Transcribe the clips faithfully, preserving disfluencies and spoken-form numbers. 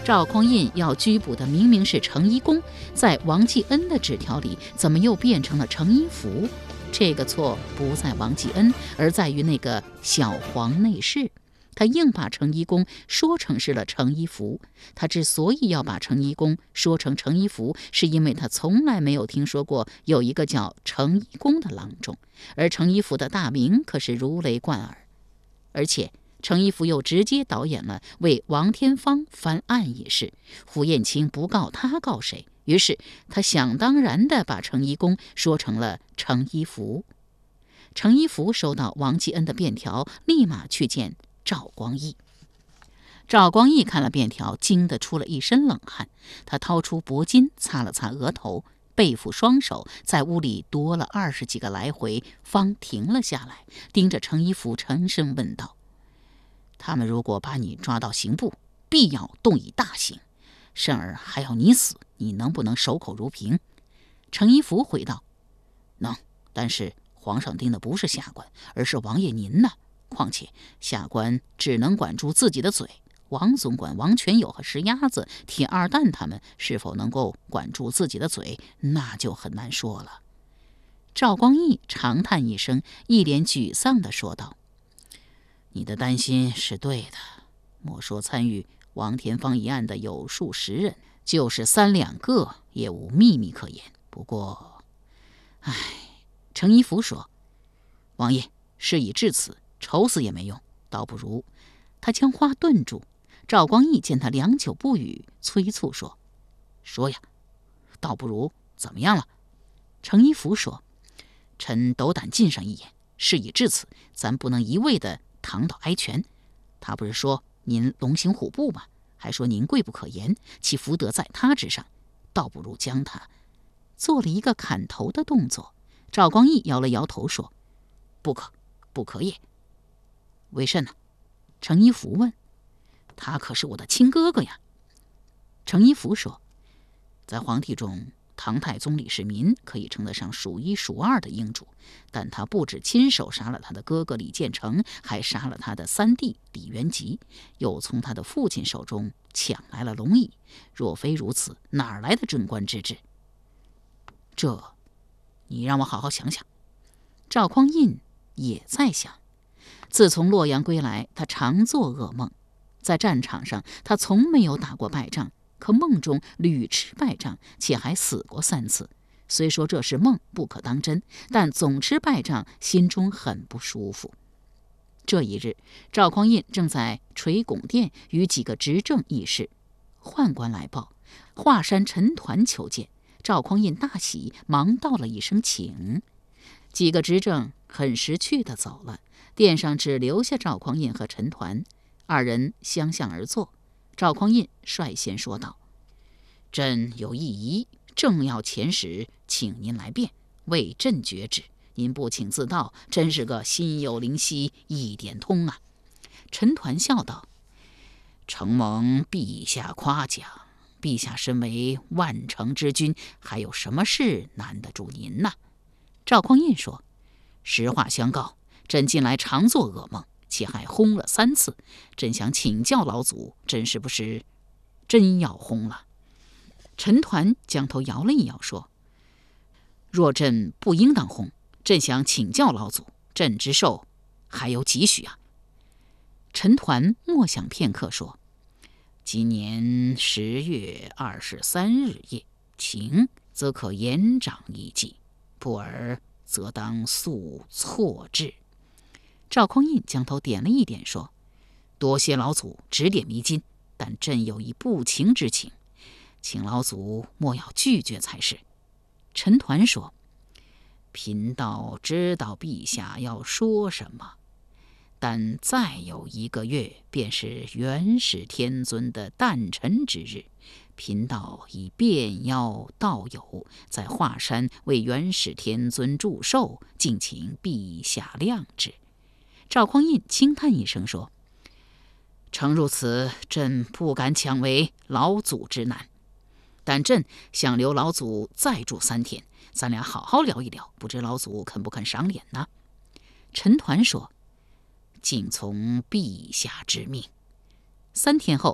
赵匡胤要拘捕的明明是程一公，在王继恩的纸条里怎么又变成了程一福？这个错不在王继恩，而在于那个小黄内侍。他硬把程一公说成是了程一福。他之所以要把程一公说成程一福，是因为他从来没有听说过有一个叫程一公的郎中，而程一福的大名可是如雷贯耳。而且程一福又直接导演了为王天芳翻案一事，胡彦卿不告他告谁？于是他想当然地把程一公说成了程一福。程一福收到王继恩的便条，立马去见赵光义。赵光义看了便条，惊得出了一身冷汗。他掏出脖巾擦了擦额头，背负双手，在屋里踱了二十几个来回，方停了下来，盯着程一福沉声问道：“他们如果把你抓到刑部，必要动以大刑，甚而还要你死，你能不能守口如瓶？”程一福回道：“能，但是皇上盯的不是下官，而是王爷您呢。况且下官只能管住自己的嘴，王总管王全友和石鸭子、铁二蛋他们是否能够管住自己的嘴，那就很难说了。”赵光义长叹一声，一脸沮丧地说道：“你的担心是对的。莫说参与王田芳一案的有数十人，就是三两个也无秘密可言。不过，唉。”程一福说：“王爷，事已至此，愁死也没用，倒不如……”他将话顿住。赵光义见他良久不语，催促说：“说呀，倒不如怎么样了？”程一福说：“臣斗胆进上一言，事已至此，咱不能一味的躺倒挨拳。他不是说您龙行虎步吗？还说您贵不可言，其福德在他之上，倒不如将他……”做了一个砍头的动作。赵光义摇了摇头说：“不可，不可也。”“为甚呢？”程一福问。“他可是我的亲哥哥呀。”程一福说：“在皇帝中，唐太宗李世民可以称得上数一数二的英主，但他不止亲手杀了他的哥哥李建成，还杀了他的三弟李元吉，又从他的父亲手中抢来了龙椅。若非如此，哪来的贞观之治？这……你让我好好想想。”赵匡胤也在想。自从洛阳归来，他常做噩梦。在战场上，他从没有打过败仗，可梦中屡吃败仗，且还死过三次。虽说这是梦，不可当真，但总吃败仗，心中很不舒服。这一日，赵匡胤正在垂拱殿与几个执政议事，宦官来报，华山陈抟求见。赵匡胤大喜，忙道了一声请。几个执政很识趣地走了，殿上只留下赵匡胤和陈抟二人相向而坐。赵匡胤率先说道：“朕有一疑，正要遣使请您来辩，为朕决之。您不请自到，真是个心有灵犀一点通啊。”陈抟笑道：“承蒙陛下夸奖。陛下身为万城之君，还有什么事难得住您呢？”赵匡胤说：“实话相告，朕近来常做噩梦，且还轰了三次。朕想请教老祖，朕是不是真要轰了？”陈抟将头摇了一摇，说：“若朕不应当轰，朕想请教老祖，朕之寿还有几许啊？”陈抟默想片刻，说：“今年十月二十三日夜，晴则可延长一季，不尔则当速错之。”赵匡胤将头点了一点，说：“多谢老祖指点迷津，但朕有一不情之请，请老祖莫要拒绝才是。”陈抟说：“贫道知道陛下要说什么。但再有一个月，便是元始天尊的诞辰之日。贫道已变邀道友，在华山为元始天尊祝寿，敬请陛下谅之。”赵匡胤轻叹一声说：“诚如此，朕不敢强为老祖之难，但朕想留老祖再住三天，咱俩好好聊一聊，不知老祖肯不肯赏脸呢？”陈抟说：“敬从陛下之命。”三天后，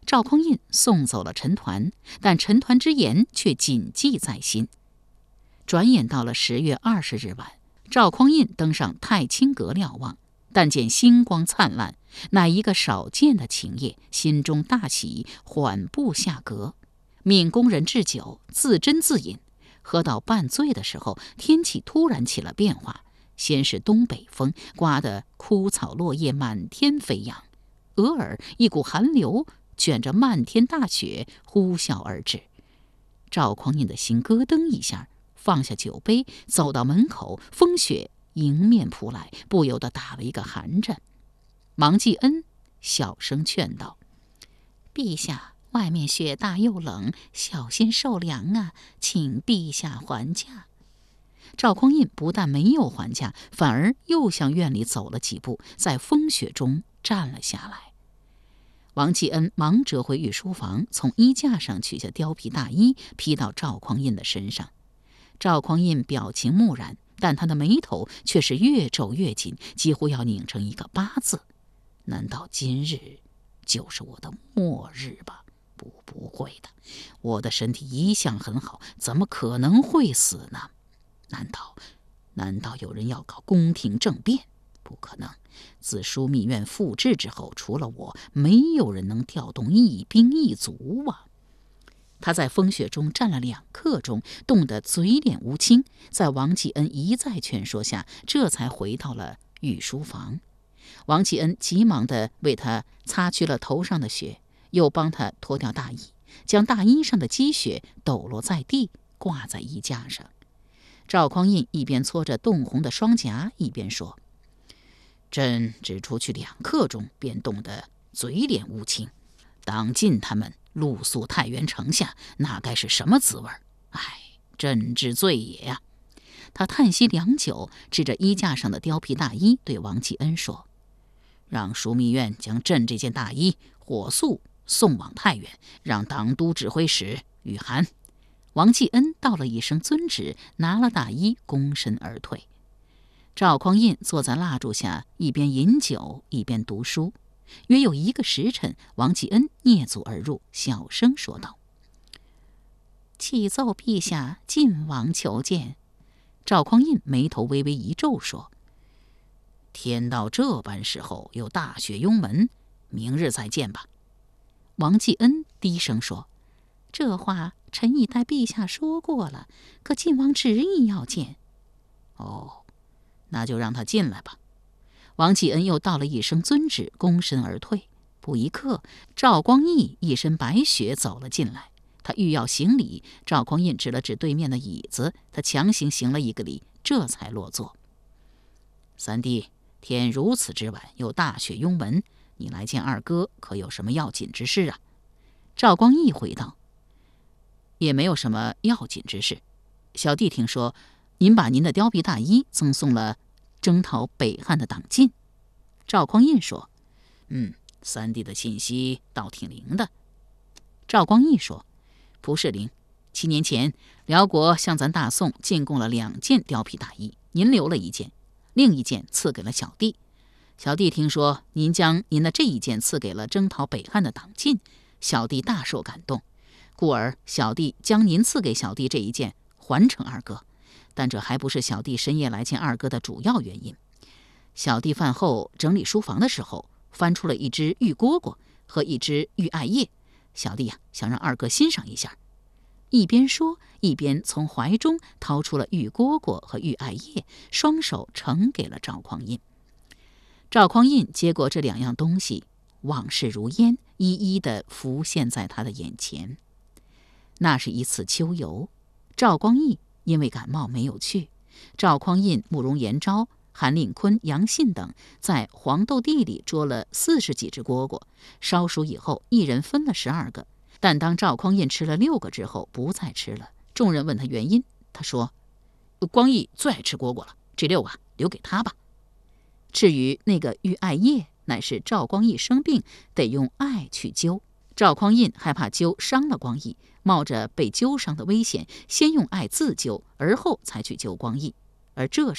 赵匡胤送走了陈抟，但陈抟之言却谨记在心。转眼到了十月二十日晚，赵匡胤登上太清阁瞭望，但见星光灿烂，乃一个少见的晴夜，心中大喜，缓步下阁，命工人置酒，自斟自饮。喝到半醉的时候，天气突然起了变化，先是东北风，刮得枯草落叶满天飞扬，俄尔一股寒流卷着漫天大雪呼啸而至。赵匡胤的心咯噔一下，放下酒杯，走到门口，风雪迎面扑来，不由得打了一个寒颤。王继恩小声劝道：“陛下，外面雪大又冷，小心受凉啊，请陛下还价。”赵匡胤不但没有还价，反而又向院里走了几步，在风雪中站了下来。王继恩忙折回御书房，从衣架上取下貂皮大衣，披到赵匡胤的身上。赵匡胤表情木然，但他的眉头却是越皱越紧，几乎要拧成一个八字。难道今日就是我的末日吧？不，不会的，我的身体一向很好，怎么可能会死呢？难道，难道有人要搞宫廷政变？不可能！自枢密院复置之后，除了我，没有人能调动一兵一卒啊！他在风雪中站了两刻钟，冻得嘴脸乌青，在王继恩一再劝说下，这才回到了御书房。王继恩急忙地为他擦去了头上的雪，又帮他脱掉大衣，将大衣上的积雪抖落在地，挂在衣架上。赵匡胤一边搓着冻红的双颊，一边说：“朕只出去两刻钟，便冻得嘴脸乌青，党禁他们露宿太原城下，那该是什么滋味？唉，朕之罪也呀！”他叹息良久，指着衣架上的貂皮大衣对王继恩说：“让枢密院将朕这件大衣火速送往太原，让党督指挥使御寒。”王继恩道了一声遵旨，拿了大衣，躬身而退。赵匡胤坐在蜡烛下，一边饮酒一边读书。约有一个时辰，王继恩蹑足而入，小声说道：“启奏陛下，晋王求见。”赵匡胤眉头微微一皱，说：“天到这般时候，有大雪拥门，明日再见吧。”王继恩低声说：“这话臣已代陛下说过了，可晋王执意要见。”“哦，那就让他进来吧。”王继恩又道了一声遵旨，躬身而退。不一刻，赵光义一身白雪走了进来。他欲要行礼，赵匡胤指了指对面的椅子，他强行行了一个礼，这才落座。“三弟，天如此之晚，有大雪拥门，你来见二哥，可有什么要紧之事啊？”赵光义回道：“也没有什么要紧之事。小弟听说，您把您的貂皮大衣赠送了征讨北汉的党禁。”赵匡胤说：“嗯，三弟的信息倒挺灵的。”赵光义说：“不是灵，七年前辽国向咱大宋进贡了两件貂皮大衣，您留了一件，另一件赐给了小弟。小弟听说您将您的这一件赐给了征讨北汉的党禁，小弟大受感动，故而小弟将您赐给小弟这一件还成二哥。但这还不是小弟深夜来见二哥的主要原因。小弟饭后整理书房的时候，翻出了一只玉蝈蝈和一只玉艾叶，小弟呀、啊、想让二哥欣赏一下。”一边说，一边从怀中掏出了玉蝈蝈和玉艾叶，双手呈给了赵匡胤。赵匡胤接过这两样东西，往事如烟，一一地浮现在他的眼前。那是一次秋游，赵光义因为感冒没有去，赵匡胤、慕容延昭、韩令坤、杨信等在黄豆地里捉了四十几只蝈蝈，烧熟以后，一人分了十二个。但当赵匡胤吃了六个之后，不再吃了。众人问他原因，他说：“光义最爱吃蝈蝈了，这六个留给他吧。”至于那个玉艾叶，乃是赵光义生病得用艾去灸，赵匡胤害怕灸伤了光义，冒着被灸伤的危险，先用艾自灸，而后才去灸光义。而这时